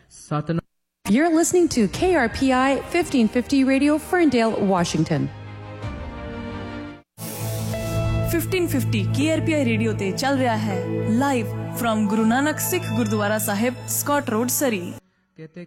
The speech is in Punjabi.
Satnam. You're listening to KRPI 1550 Radio, Ferndale, Washington. 1550 KRPI radio ਤੇ ਚੱਲ ਰਿਹਾ ਹੈ ਲਾਈਵ ਫਰਮ ਗੁਰੂ ਨਾਨਕ ਸਿੱਖ ਗੁਰਦੁਆਰਾ ਸਾਹਿਬ, ਸਕਾਟ ਰੋਡ, ਸਰੀ। ਕਿਤੇ